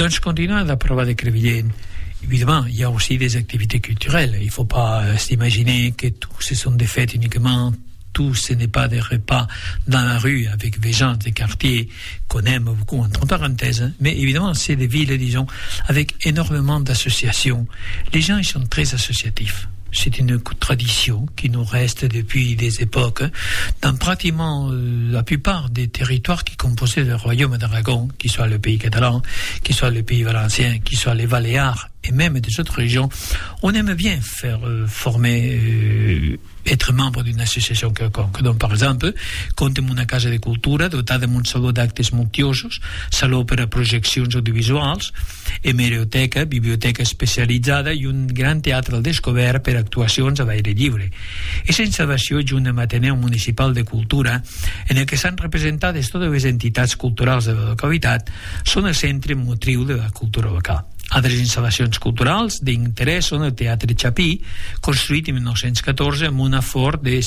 Donc, continuons la prova de Crevillent. Évidemment, il y a aussi des activités culturelles. Il ne faut pas s'imaginer que tout ce sont des fêtes uniquement. Tout ce n'est pas des repas dans la rue avec des gens des quartiers qu'on aime beaucoup, entre parenthèses. Mais évidemment, c'est des villes, disons, avec énormément d'associations. Les gens, ils sont très associatifs. C'est une tradition qui nous reste depuis des époques dans pratiquement la plupart des territoires qui composaient le royaume d'Aragon, qui soit le pays catalan, qui soit le pays valencien, qui soit les Baléares et même des autres régions. On aime bien faire être membre d'une associació quelconque. Donc, par exemple, comptem una casa de cultura dotada amb un saló d'actes multiosos, saló per a projeccions audiovisuals, hemeroteca, biblioteca especialitzada i un gran teatre al descobert per a actuacions a l'aire lliure. És instal·lació junt amb Ateneu Municipal de Cultura, en el que s'han representades totes les entitats culturals de la localitat, són el centre motriu de la cultura local. Altres instal·lacions culturals d'interès són el Teatre Chapí, construït en 1914 amb un afort de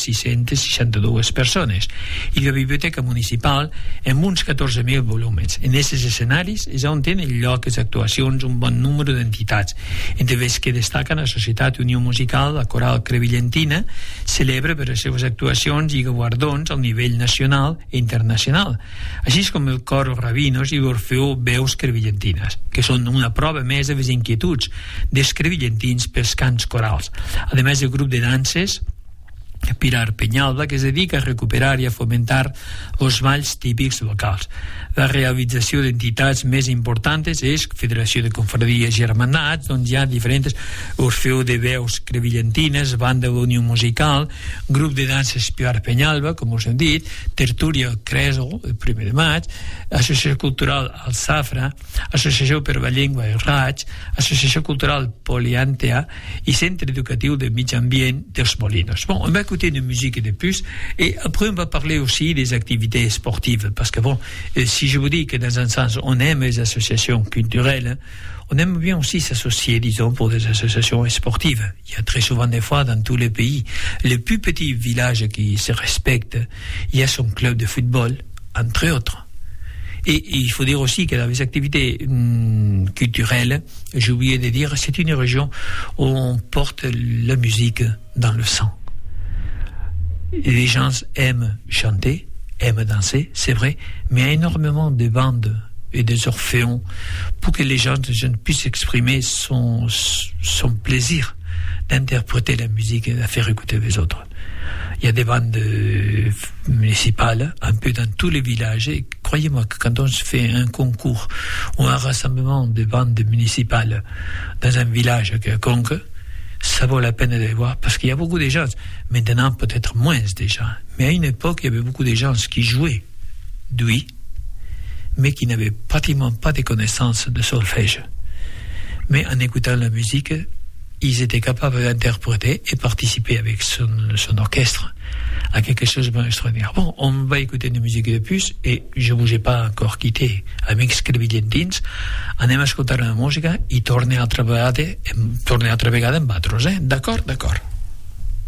662 persones, i la Biblioteca Municipal amb uns 14.000 volúmens. En aquests escenaris és on tenen lloc les actuacions un bon número d'entitats, entre les que destaquen la Societat Unió Musical, la Coral Crevillentina, celebra per les seves actuacions i guardons al nivell nacional i internacional, així com el Cor Rabinos i l'Orfeó Veus Crevillentines, que són una prova més de les inquietuds dels crevillentins pels cants corals. A més, el grup de danses Pilar Peñalba, que es dedica a recuperar i a fomentar els balls típics locals. La realització d'entitats més importants és Federació de Confradies Germanats, on hi ha diferents Orfeó de Veus Crevillentines, Banda de Unió Musical, Grup de Danses Pilar Peñalba, com us hem dit, Tertúlia Cresol, el 1 de maig, Associació Cultural Alsafra, Associació per la Llengua i Raig, Associació Cultural Poliantea i Centre Educatiu de Mig Ambient dels Molinos. Bon, on va écouter de musique de plus et après on va parler aussi des activités sportives parce que bon, si je vous dis que dans un sens on aime les associations culturelles, on aime bien aussi s'associer, disons, pour des associations sportives. Il y a très souvent des fois dans tous les pays, les plus petits villages qui se respectent, il y a son club de football, entre autres. Et il faut dire aussi que dans les activités culturelles, j'ai oublié de dire, c'est une région où on porte la musique dans le sang. Les gens aiment chanter, aiment danser, c'est vrai, mais il y a énormément de bandes et des orphéons pour que les gens puissent exprimer son plaisir d'interpréter la musique et de faire écouter les autres. Il y a des bandes municipales un peu dans tous les villages et croyez-moi que quand on se fait un concours ou un rassemblement de bandes municipales dans un village quelconque, ça vaut la peine de les voir parce qu'il y a beaucoup de gens, maintenant peut-être moins déjà, mais à une époque il y avait beaucoup de gens qui jouaient d'ouïe mais qui n'avaient pratiquement pas de connaissances de solfège, mais en écoutant la musique ils étaient capables d'interpréter et participer avec son orchestre à quelque chose de extraordinaire. Bon, on va écouter une musique de plus et je ne vous ai pas encore quitté, amics crevillentins. Anem a escoltar una música i torne altra vegada amb vosaltres, D'acord?